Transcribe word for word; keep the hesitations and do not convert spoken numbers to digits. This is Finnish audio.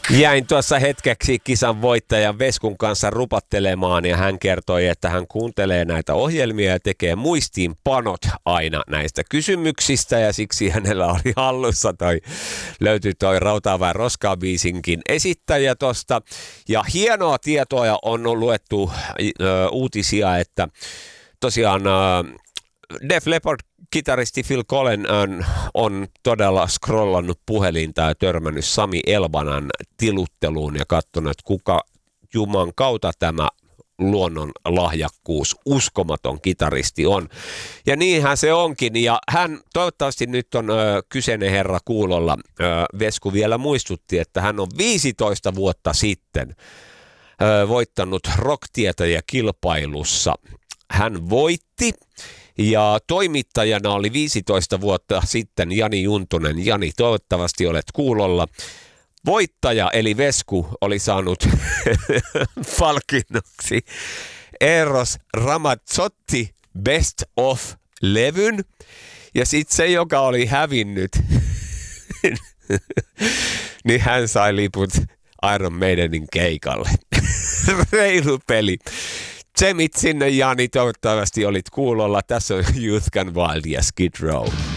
Jäin tuossa hetkeksi kisan voittajan Veskun kanssa rupattelemaan ja hän kertoi, että hän kuuntelee näitä ohjelmia ja tekee muistiinpanot aina näistä kysymyksistä ja siksi hänellä oli hallussa toi, löytyi toi Rautaa vai roskaa -biisinkin esittäjä tosta. Ja hienoa tietoa on luettu ö, uutisia, että tosiaan ö, Def Leppard kitaristi Phil Collen on, on todella scrollannut puhelinta ja törmännyt Sami Elbanan tilutteluun ja katsonut, että kuka Juman kautta tämä luonnon lahjakkuus, uskomaton kitaristi on. Ja niinhän se onkin. Ja hän toivottavasti nyt on ö, kyseinen herra kuulolla. Ö, Vesku vielä muistutti, että hän on viisitoista vuotta sitten ö, voittanut Rock-tietäjä-kilpailussa. Hän voitti. Ja toimittajana oli viisitoista vuotta sitten Jani Juntunen. Jani, toivottavasti olet kuulolla. Voittaja eli Vesku oli saanut palkinnoksi Eros Ramazzotti Best of-levyn. Ja sitten se, joka oli hävinnyt, niin hän sai liput Iron Maidenin keikalle. Reilu peli. Tsemit sinne, Jani, toivottavasti olit kuulolla. Tässä on Youth Gone Wild ja Skid Row.